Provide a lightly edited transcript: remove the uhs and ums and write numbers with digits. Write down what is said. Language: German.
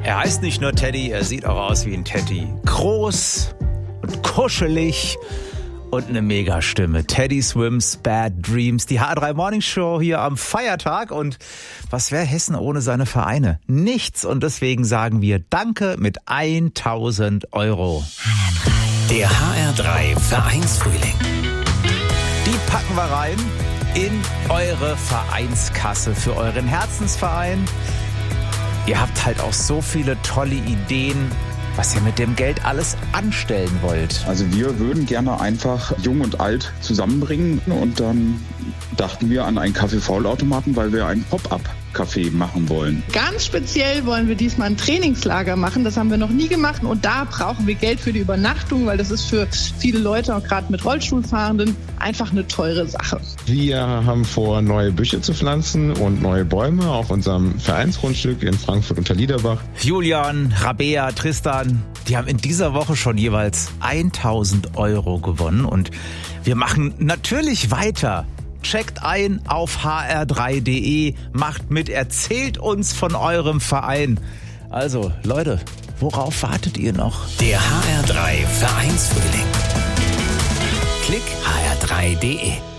Er heißt nicht nur Teddy, er sieht auch aus wie ein Teddy. Groß und kuschelig und eine Megastimme. Teddy Swims Bad Dreams. Die HR3 Morning Show hier am Feiertag. Und was wäre Hessen ohne seine Vereine? Nichts. Und deswegen sagen wir Danke mit 1.000 €. Der HR3 Vereinsfrühling. Die packen wir rein in eure Vereinskasse für euren Herzensverein. Ihr habt halt auch so viele tolle Ideen, was ihr mit dem Geld alles anstellen wollt. Also wir würden gerne einfach Jung und Alt zusammenbringen und dann dachten wir an einen Kaffee-Faul-Automaten, weil wir ein Pop-up-Café machen wollen. Ganz speziell wollen wir diesmal ein Trainingslager machen. Das haben wir noch nie gemacht und da brauchen wir Geld für die Übernachtung, weil das ist für viele Leute, auch gerade mit Rollstuhlfahrenden, einfach eine teure Sache. Wir haben vor, neue Büsche zu pflanzen und neue Bäume auf unserem Vereinsgrundstück in Frankfurt unter Liederbach. Julian, Rabea, Tristan, die haben in dieser Woche schon jeweils 1.000 € gewonnen und wir machen natürlich weiter. Checkt ein auf hr3.de, macht mit, erzählt uns von eurem Verein. Also Leute, worauf wartet ihr noch? Der HR3 Vereinsfrühling. Klick hr3.de.